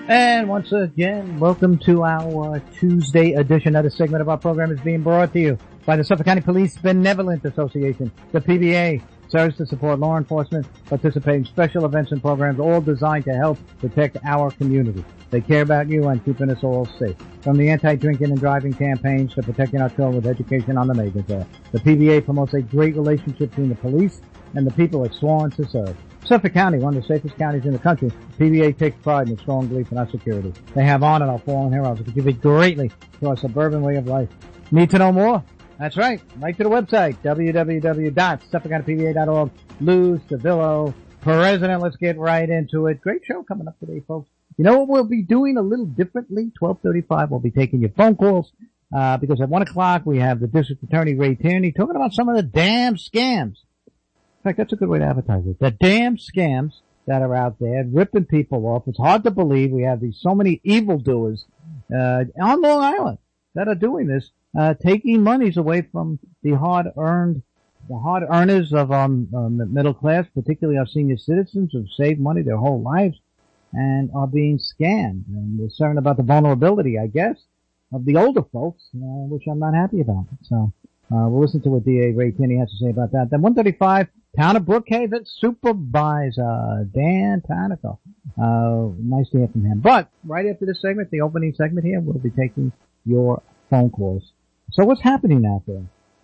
And once again, welcome to our Tuesday edition of the segment of our program is being brought to you by the Suffolk County Police Benevolent Association. The PBA serves to support law enforcement, participating in special events and programs, all designed to help protect our community. They care about you and keeping us all safe. From the anti-drinking and driving campaigns to protecting our children with education on the Megan Law, the PBA promotes a great relationship between the police and the people it's sworn to serve. Suffolk County, one of the safest counties in the country, PBA takes pride in its strong belief in our security. They have honored our fallen heroes who contribute greatly to our suburban way of life. Need to know more? That's right. Right to the website, www.suffolkcountypba.org. Luz Davillo, President. Let's get right into it. Great show coming up today, folks. You know what we'll be doing a little differently? 12:35, we'll be taking your phone calls, because at 1 o'clock we have the District Attorney Ray Tierney talking about some of the damn scams. In fact, that's a good way to advertise it. The damn scams that are out there, ripping people off. It's hard to believe we have so many evildoers, on Long Island that are doing this, taking monies away from the hard earners of, the middle class, particularly our senior citizens who've saved money their whole lives and are being scammed. And they're concerned about the vulnerability, I guess, of the older folks, which I'm not happy about. So, we'll listen to what DA Ray Tierney has to say about that. Then 135, Town of Brookhaven Supervisor Dan Panico. Nice to hear from him. But right after this segment, the opening segment here, we'll be taking your phone calls. So what's happening out there?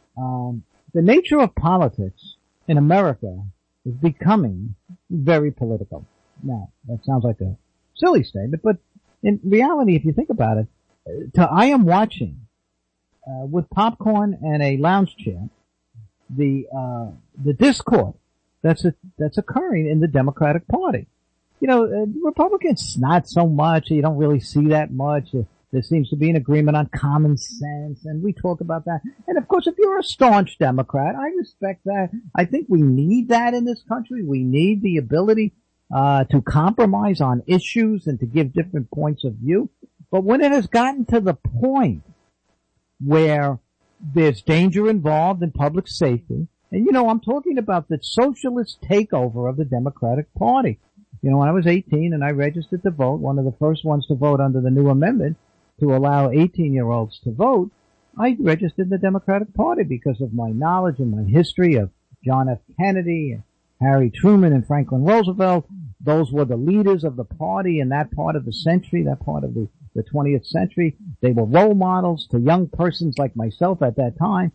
The nature of politics in America is becoming very political. Now, that sounds like a silly statement, but in reality, if you think about it, I am watching with popcorn and a lounge chair, the discord that's occurring in the Democratic Party. You know, Republicans, not so much. You don't really see that much. There seems to be an agreement on common sense, and we talk about that. And of course, if you're a staunch Democrat, I respect that. I think we need that in this country. We need the ability to compromise on issues and to give different points of view. But when it has gotten to the point where there's danger involved in public safety. And you know, I'm talking about the socialist takeover of the Democratic Party. You know, when I was 18 and I registered to vote, one of the first ones to vote under the new amendment to allow 18-year-olds to vote, I registered the Democratic Party because of my knowledge and my history of John F. Kennedy and Harry Truman and Franklin Roosevelt. Those were the leaders of the party in that part of the century, that part of the 20th century. They were role models to young persons like myself at that time.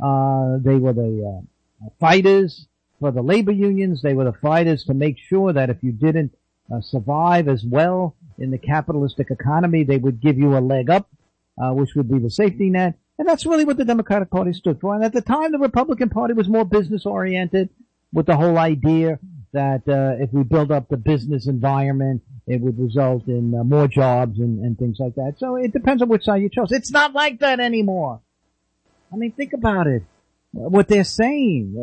They were the fighters for the labor unions. They were the fighters to make sure that if you didn't survive as well in the capitalistic economy, they would give you a leg up, which would be the safety net. And that's really what the Democratic Party stood for. And at the time, the Republican Party was more business-oriented with the whole idea that if we build up the business environment, it would result in more jobs and things like that. So it depends on which side you chose. It's not like that anymore. I mean, think about it. What they're saying.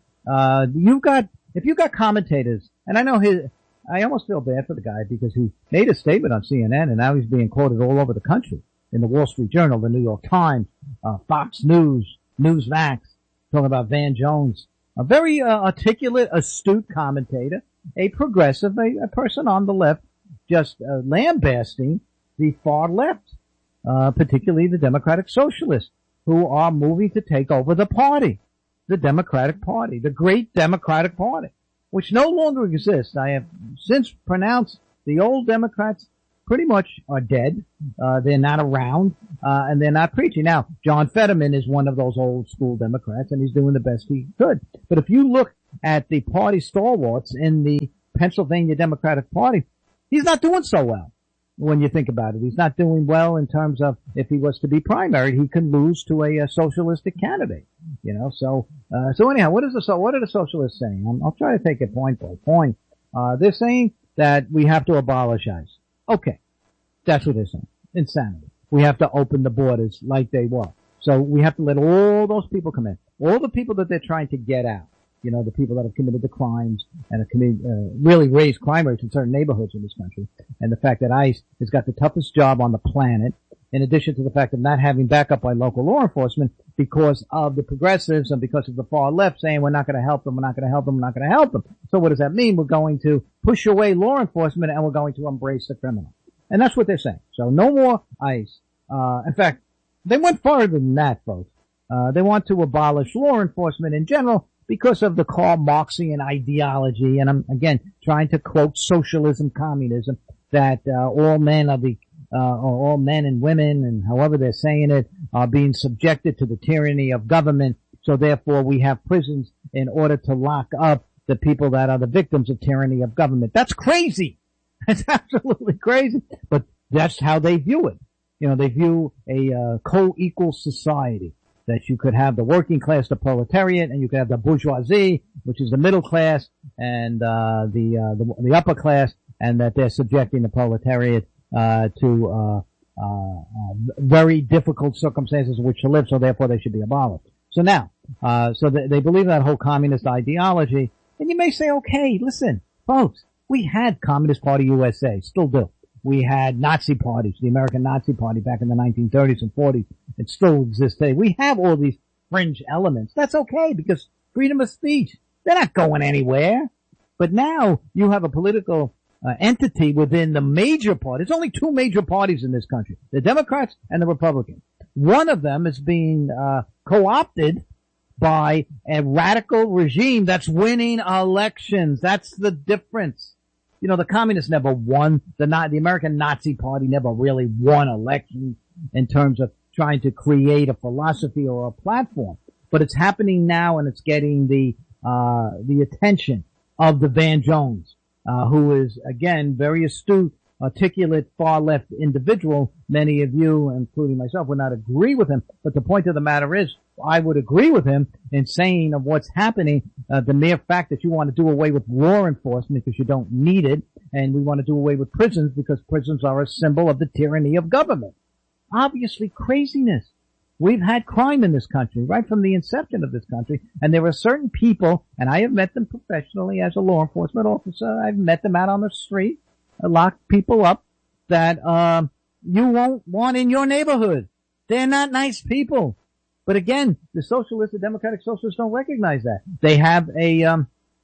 If you've got commentators, and I know I almost feel bad for the guy because he made a statement on CNN and now he's being quoted all over the country in the Wall Street Journal, the New York Times, Fox News, Newsmax, talking about Van Jones. A very articulate, astute commentator, a progressive, a person on the left, just lambasting the far left, particularly the Democratic Socialists, who are moving to take over the party, the Democratic Party, the great Democratic Party, which no longer exists. I have since pronounced the old Democrats pretty much are dead. They're not around, and they're not preaching. Now, John Fetterman is one of those old school Democrats, and he's doing the best he could. But if you look at the party stalwarts in the Pennsylvania Democratic Party, he's not doing so well when you think about it. He's not doing well in terms of if he was to be primaried, he can lose to a socialistic candidate. You know, so anyhow, what are the socialists saying? I'll try to take it point by point. They're saying that we have to abolish ICE. Okay. That's what they're saying. Insanity. We have to open the borders like they were. So we have to let all those people come in. All the people that they're trying to get out. You know, the people that have committed the crimes and have really raised crime rates in certain neighborhoods in this country. And the fact that ICE has got the toughest job on the planet, in addition to the fact of not having backup by local law enforcement because of the progressives and because of the far left saying we're not going to help them, we're not going to help them, we're not going to help them. So what does that mean? We're going to push away law enforcement and we're going to embrace the criminal. And that's what they're saying. So no more ICE. In fact, they went farther than that, folks. They want to abolish law enforcement in general because of the Karl Marxian ideology. And I'm, again, trying to quote socialism, communism, that all men and women, and however they're saying it, are being subjected to the tyranny of government. So therefore we have prisons in order to lock up the people that are the victims of tyranny of government. That's crazy. That's absolutely crazy. But that's how they view it. You know, they view a co-equal society, that you could have the working class, the proletariat, and you could have the bourgeoisie, which is the middle class, and the upper class, and that they're subjecting the proletariat to very difficult circumstances in which to live, so therefore they should be abolished. So now, they believe that whole communist ideology, and you may say, okay, listen, folks, we had Communist Party USA, still do. We had Nazi parties, the American Nazi Party back in the 1930s and 40s. It still exists today. We have all these fringe elements. That's okay, because freedom of speech, they're not going anywhere. But now you have a political entity within the major parties. There's only two major parties in this country, the Democrats and the Republicans. One of them is being co-opted by a radical regime that's winning elections. That's the difference. You know, the communists never won. The American Nazi Party never really won elections in terms of trying to create a philosophy or a platform. But it's happening now, and it's getting the attention of the Van Jones, who is, again, very astute, articulate, far-left individual. Many of you, including myself, would not agree with him. But the point of the matter is, I would agree with him in saying of what's happening, the mere fact that you want to do away with law enforcement because you don't need it, and we want to do away with prisons because prisons are a symbol of the tyranny of government. Obviously craziness. We've had crime in this country right from the inception of this country, and there are certain people, and I have met them professionally as a law enforcement officer. I've met them out on the street, lock people up that you won't want in your neighborhood. They're not nice people. But again, the socialists, the democratic socialists don't recognize that. They have a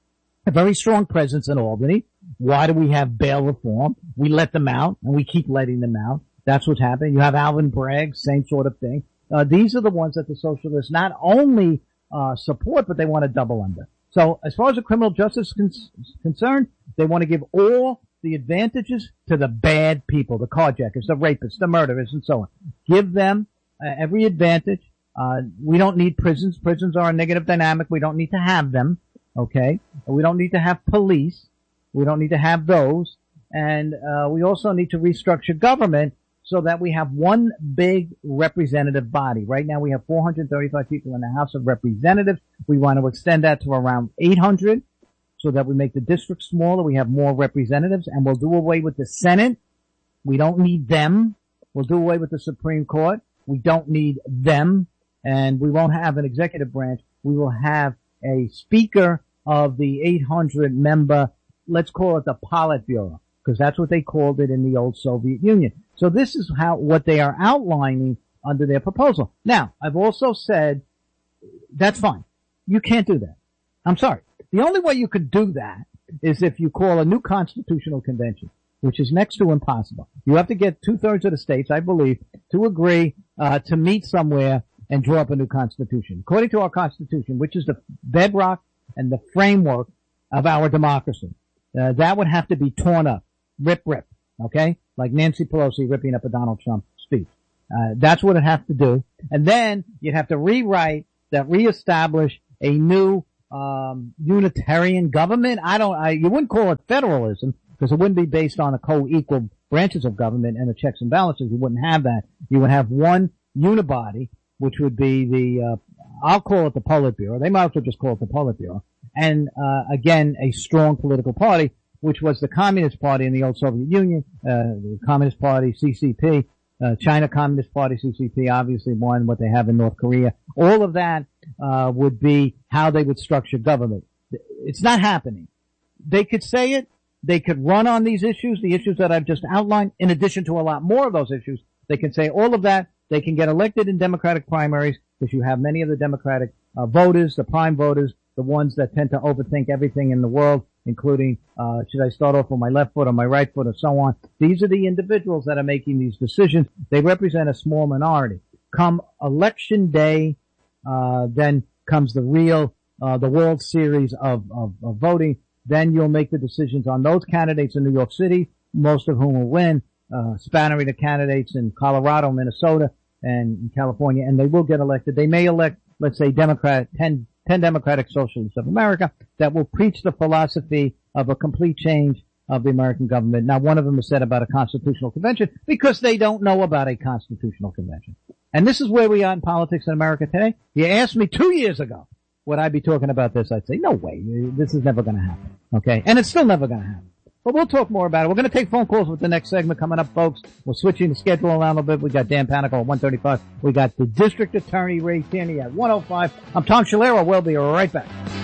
very strong presence in Albany. Why do we have bail reform? We let them out, and we keep letting them out. That's what's happening. You have Alvin Bragg, same sort of thing. These are the ones that the socialists not only support, but they want to double under. So as far as the criminal justice is concerned, they want to give all the advantages to the bad people, the carjackers, the rapists, the murderers, and so on. Give them every advantage. We don't need prisons. Prisons are a negative dynamic. We don't need to have them. Okay. We don't need to have police. We don't need to have those. And, we also need to restructure government so that we have one big representative body. Right now we have 435 people in the House of Representatives. We want to extend that to around 800 so that we make the districts smaller. We have more representatives, and we'll do away with the Senate. We don't need them. We'll do away with the Supreme Court. We don't need them. And we won't have an executive branch. We will have a speaker of the 800 member, let's call it the Politburo, because that's what they called it in the old Soviet Union. So this is what they are outlining under their proposal. Now, I've also said, that's fine. You can't do that. I'm sorry. The only way you could do that is if you call a new constitutional convention, which is next to impossible. You have to get 2/3 of the states, I believe, to agree, to meet somewhere and draw up a new constitution. According to our constitution, which is the bedrock and the framework of our democracy, that would have to be torn up. Rip, okay? Like Nancy Pelosi ripping up a Donald Trump speech. That's what it has to do. And then you'd have to rewrite that, reestablish a new, unitarian government. You wouldn't call it federalism because it wouldn't be based on a co-equal branches of government and the checks and balances. You wouldn't have that. You would have one unibody, which would be I'll call it the Politburo. They might as well just call it the Politburo. And, again, a strong political party, which was the Communist Party in the old Soviet Union, the Communist Party, CCP, China Communist Party, CCP, obviously one, what they have in North Korea. All of that, would be how they would structure government. It's not happening. They could say it. They could run on these issues, the issues that I've just outlined, in addition to a lot more of those issues. They can say all of that. They can get elected in Democratic primaries because you have many of the Democratic voters, the prime voters, the ones that tend to overthink everything in the world, including, should I start off with my left foot or my right foot or so on. These are the individuals that are making these decisions. They represent a small minority. Come election day, then comes the real, the World Series of voting. Then you'll make the decisions on those candidates in New York City, most of whom will win, spattering the candidates in Colorado, Minnesota, and in California, and they will get elected. They may elect, let's say, 10 Democratic Socialists of America that will preach the philosophy of a complete change of the American government. Now, one of them has said about a constitutional convention because they don't know about a constitutional convention. And this is where we are in politics in America today. You asked me 2 years ago, would I be talking about this? I'd say, no way. This is never going to happen. Okay? And it's still never going to happen. But we'll talk more about it. We're going to take phone calls with the next segment coming up, folks. We're switching the schedule around a little bit. We got Dan Panico at 1:35. We got the District Attorney Ray Tierney at 1:05. I'm Tom Shalero. We'll be right back.